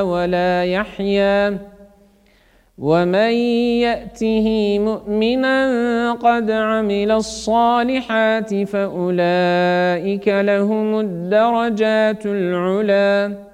ولا يحيا ومن يأته مؤمنا قد عمل الصالحات فأولئك لهم الدرجات العلى